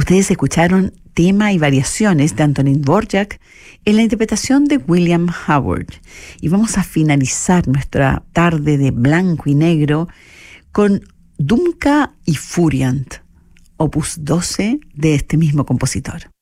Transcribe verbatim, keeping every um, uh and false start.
Ustedes escucharon tema y variaciones de Antonín Dvorak en la interpretación de William Howard. Y vamos a finalizar nuestra tarde de blanco y negro con Dumka y Furiant, opus doce de este mismo compositor.